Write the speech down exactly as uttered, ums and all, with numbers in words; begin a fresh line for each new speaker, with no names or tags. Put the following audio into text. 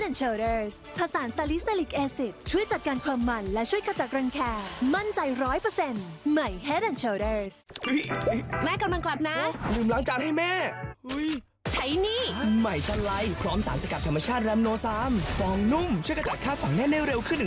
Head and Shoulders ผสานซาลิซิลิกแอซิดช่วยจัดการความมันและช่วยขจัดรังแคมั่นใจร้อยเปอร์เซ็นต์ใหม่ Head and Shoulders
แม่กำลังกลับนะ
ลืมล้างจานให้แม่
ใช้นี่
ใหม่สไลด์พร้อมสารสกัดธรรมชาติแรมโนซามฟองนุ่มช่วยกระจัดคราบฝังแน่นได้เร็วขึ้น